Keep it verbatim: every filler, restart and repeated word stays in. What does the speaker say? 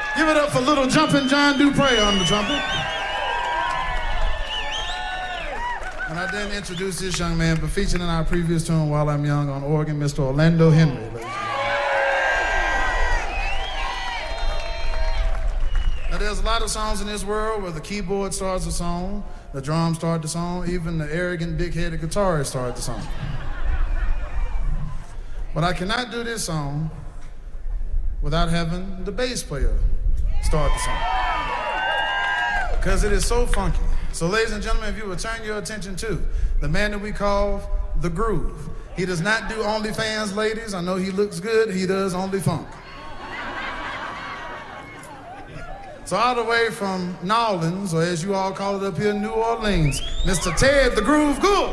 Give it up for little jumping John Dupre on the trumpet. And I didn't introduce this young man, but featured in our previous tune, While I'm Young, on organ, Mister Orlando Henry. Now, there's a lot of songs in this world where the keyboard starts the song, the drums start the song, even the arrogant, big-headed guitarist starts the song. But I cannot do this song without having the bass player start the song, because it is so funky. So, ladies and gentlemen, if you would turn your attention to the man that we call The Groove. He does not do OnlyFans, ladies. I know he looks good. He does only funk. So all the way from Nolans, or as you all call it up here, New Orleans, Mister Ted The Groove Gould.